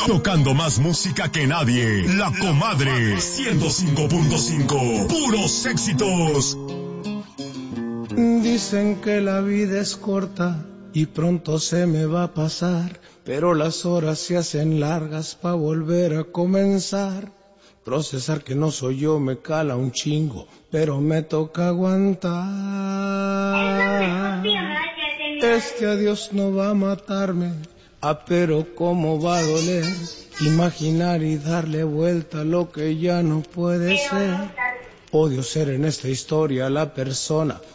Tocando más música que nadie. La Comadre 105.5. Puros éxitos. Dicen que la vida es corta y pronto se me va a pasar, pero las horas se hacen largas pa' volver a comenzar. Procesar que no soy yo me cala un chingo, pero me toca aguantar. Este adiós no va a matarme, pero cómo va a doler imaginar y darle vuelta a lo que ya no puede ser. Odio ser en esta historia la persona